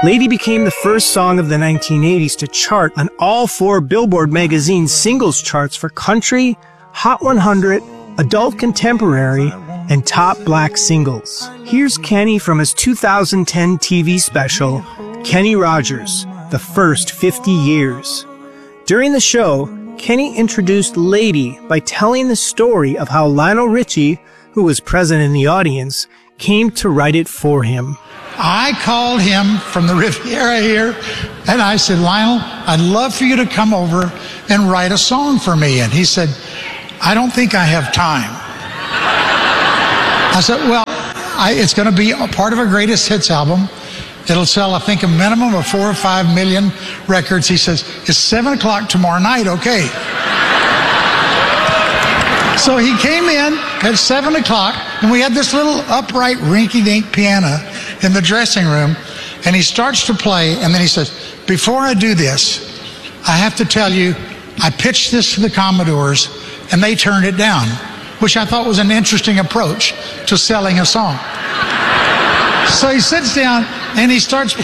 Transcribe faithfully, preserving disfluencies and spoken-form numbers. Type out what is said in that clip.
Lady became the first song of the nineteen eighties to chart on all four Billboard magazine singles charts for country, Hot one hundred, adult contemporary, and top black singles. Here's Kenny from his two thousand ten T V special, Kenny Rogers, The First fifty years. During the show, Kenny introduced Lady by telling the story of how Lionel Richie, who was present in the audience, came to write it for him. I called him from the Riviera here, and I said, Lionel, I'd love for you to come over and write a song for me. And he said, I don't think I have time. I said, well, I, it's going to be a part of a greatest hits album. It'll sell, I think, a minimum of four or five million records. He says, it's seven o'clock tomorrow night, okay? So he came in at seven o'clock, and we had this little upright rinky-dink piano in the dressing room, and he starts to play, and then he says, before I do this, I have to tell you, I pitched this to the Commodores, and they turned it down, which I thought was an interesting approach to selling a song. So he sits down, and he starts